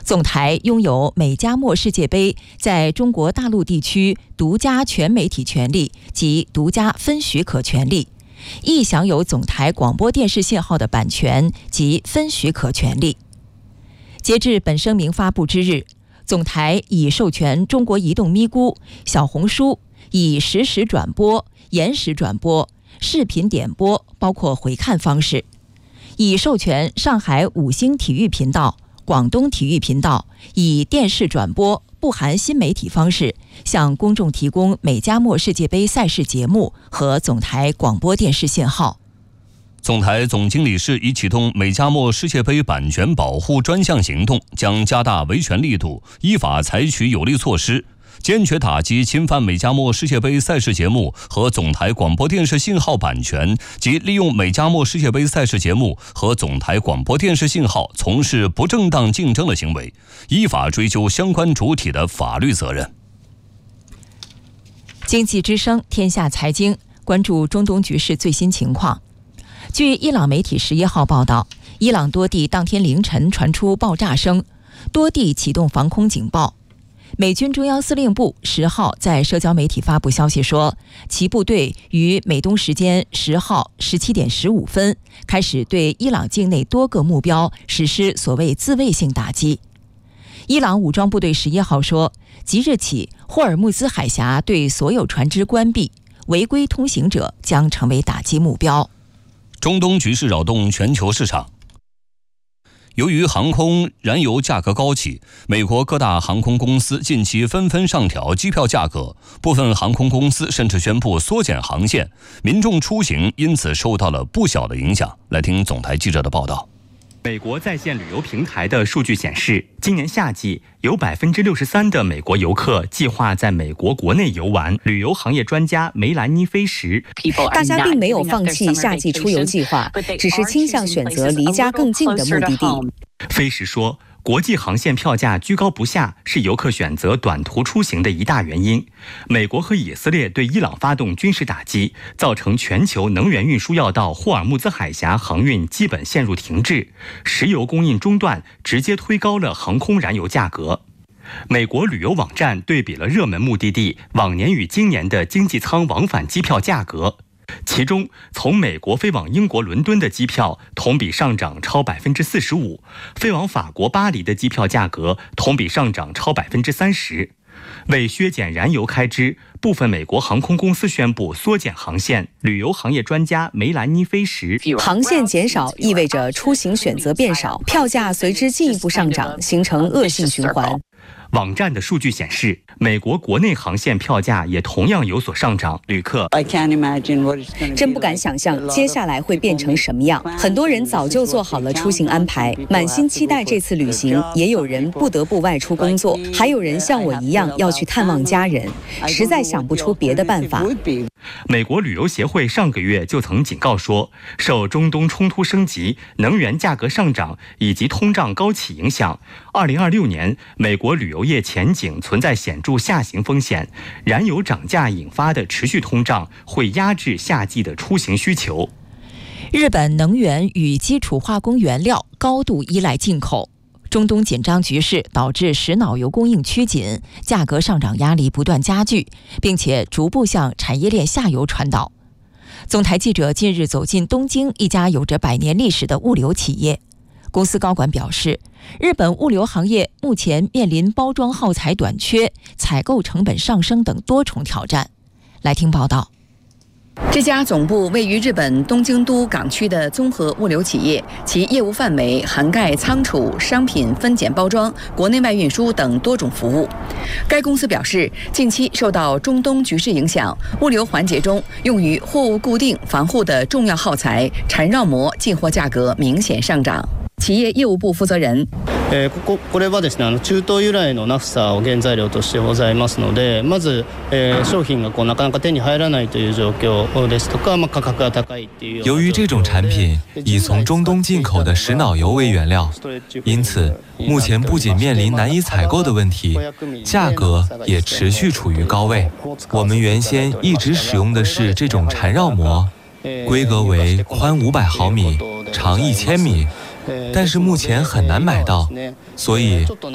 总台拥有美加墨世界杯在中国大陆地区独家全媒体权利及独家分许可权利，亦享有总台广播电视信号的版权及分许可权利。截至本声明发布之日，总台已授权中国移动咪咕、小红书以实时转播、延时转播、视频点播包括回看方式，已授权上海五星体育频道、广东体育频道以电视转播不含新媒体方式向公众提供美加墨世界杯赛事节目和总台广播电视信号。 总台总经理室已启动美加墨世界杯版权保护专项行动，将加大维权力度，依法采取有力措施，坚决打击侵犯美加墨世界杯赛事节目和总台广播电视信号版权及利用美加墨世界杯赛事节目和总台广播电视信号从事不正当竞争的行为，依法追究相关主体的法律责任。 经济之声天下财经关注中东局势最新情况。据伊朗媒体11号报道，伊朗多地当天凌晨传出爆炸声，多地启动防空警报。美军中央司令部10号在社交媒体发布消息说，其部队于美东时间10号17点15分开始对伊朗境内多个目标实施所谓自卫性打击。伊朗武装部队11号说，即日起霍尔木兹海峡对所有船只关闭，违规通行者将成为打击目标。 中东局势扰动全球市场。由于航空燃油价格高企，美国各大航空公司近期纷纷上调机票价格，部分航空公司甚至宣布缩减航线，民众出行因此受到了不小的影响。来听总台记者的报道。 美国在线旅游平台的数据显示，今年夏季有63%的美国游客计划在美国国内游玩。旅游行业专家梅兰妮·菲什， 大家并没有放弃夏季出游计划，只是倾向选择离家更近的目的地。 菲什说，国际航线票价居高不下是游客选择短途出行的一大原因。美国和以色列对伊朗发动军事打击，造成全球能源运输要道霍尔木兹海峡航运基本陷入停滞，石油供应中断，直接推高了航空燃油价格。美国旅游网站对比了热门目的地往年与今年的经济舱往返机票价格，其中从美国飞往英国伦敦的机票同比上涨超45%，飞往法国巴黎的机票价格同比上涨超30%。为削减燃油开支，部分美国航空公司宣布缩减航线。旅游行业专家梅兰妮·菲什， 航线减少意味着出行选择变少，票价随之进一步上涨，形成恶性循环。 网站的数据显示，美国国内航线票价也同样有所上涨。旅客真不敢想象接下来会变成什么样。很多人早就做好了出行安排，满心期待这次旅行，也有人不得不外出工作，还有人像我一样要去探望家人，实在想不出别的办法。 美国旅游协会上个月就曾警告说，受中东冲突升级、能源价格上涨以及通胀高企影响，2026年美国旅游业前景存在显著下行风险，燃油涨价引发的持续通胀会压制夏季的出行需求。 日本能源与基础化工原料高度依赖进口，中东紧张局势导致石脑油供应趋紧，价格上涨压力不断加剧，并且逐步向产业链下游传导。总台记者近日走进东京一家有着100年历史的物流企业，公司高管表示，日本物流行业目前面临包装耗材短缺、采购成本上升等多重挑战。来听报道。 这家总部位于日本东京都港区的综合物流企业，其业务范围涵盖仓储、商品分拣包装、国内外运输等多种服务。该公司表示，近期受到中东局势影响，物流环节中用于货物固定、防护的重要耗材缠绕膜进货价格明显上涨。企业业务部负责人， これはですね、中東由来のナフサを原材料としてございますので、まず商品がなかなか手に入らないという状況ですとか、価格が高いっていう。 由于这种产品以从中东进口的石脑油为原料，因此目前不仅面临难以采购的问题，价格也持续处于高位。我们原先一直使用的是这种缠绕膜，规格为宽500毫米、长1000米。但是目前很难买到，所以